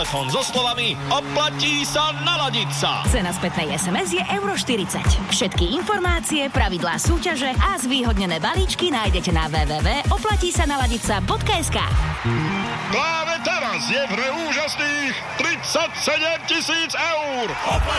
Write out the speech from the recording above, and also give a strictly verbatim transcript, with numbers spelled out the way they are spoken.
so slovami oplatí sa naladiť sa. Cena spätnej es em es je euro štyridsať. Všetky informácie, pravidlá súťaže a zvýhodnené balíčky nájdete na w w w bodka oplatí sa naladiť sa bodka es ká. Práve teraz je v hre úžasných tridsaťsedem tisíc eur.